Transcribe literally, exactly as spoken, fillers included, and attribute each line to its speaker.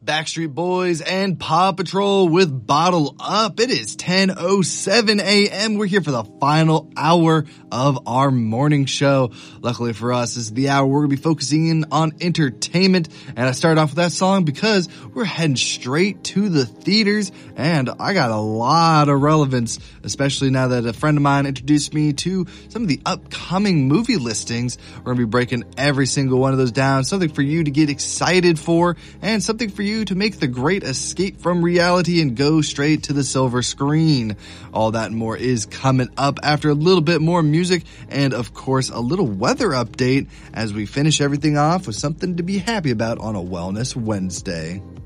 Speaker 1: Backstreet Boys and Paw Patrol with Bottle Up. It is ten oh seven a.m. We're here for the final hour of our morning show. Luckily for us, this is the hour we're going to be focusing in on entertainment. And I started off with that song because we're heading straight to the theaters. And I got a lot of relevance, especially now that a friend of mine introduced me to some of the upcoming movie listings. We're going to be breaking every single one of those down. Something for you to get excited for and something for you to make the great escape from reality and go straight to the silver screen. All that and more is coming up after a little bit more music and, of course, a little weather update as we finish everything off with something to be happy about on a Wellness Wednesday.